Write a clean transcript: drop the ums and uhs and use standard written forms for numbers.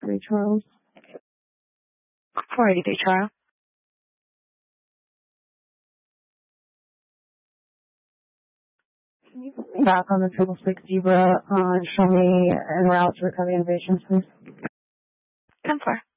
483 Charles. 483 Charles. Can you put me back on the 666 Zebra and show me en route to Recovery Innovations, please? 10-4.